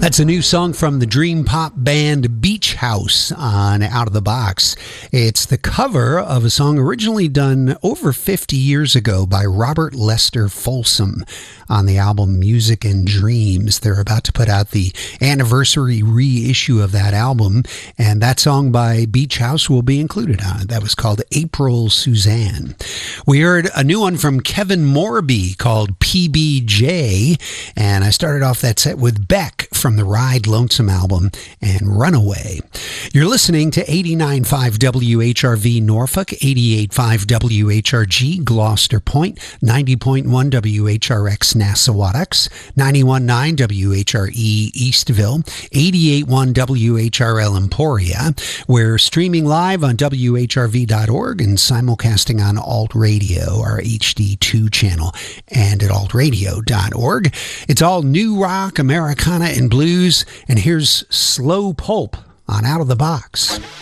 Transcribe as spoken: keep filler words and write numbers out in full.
That's a new song from the dream pop band Beach House on Out of the Box. It's the cover of a song originally done over fifty years ago by Robert Lester Folsom on the album Music and Dreams. They're about to put out the anniversary reissue of that album, and that song by Beach House will be included on it. That was called April Suzanne. We heard a new one from Kevin Morby called P B J, and I started off that set with Beck from the Ride Lonesome album and Runaway. You're listening to eighty-nine point five W H R V Norfolk, eighty-eight point five W H R G Gloucester Point, ninety point one W H R X Nassauwatucks, ninety-one point nine W H R E Eastville, eighty-eight point one W H R L Emporia. We're streaming live on W H R V dot org and simulcasting on Alt Radio, our H D two channel, and at alt radio dot org. It's all new rock, Americana, and blues, and here's Slow Pulp on Out of the Box.